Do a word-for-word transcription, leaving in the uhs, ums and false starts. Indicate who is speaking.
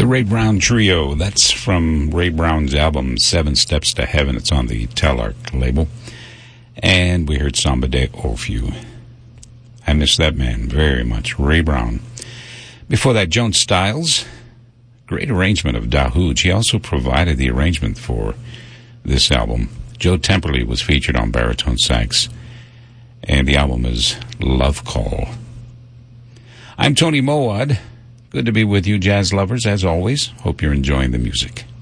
Speaker 1: The Ray Brown Trio. That's from Ray Brown's album Seven Steps to Heaven. It's on the Telarc label. And we heard Samba de Orfeo. I miss that man very much, Ray Brown. Before that, Joan Styles. Great arrangement of Dahoud. She also provided the arrangement for this album. Joe Temperley was featured on baritone sax. And the album is Love Call. I'm Tony Mowat. Good to be with you, jazz lovers, as always. Hope you're enjoying the music.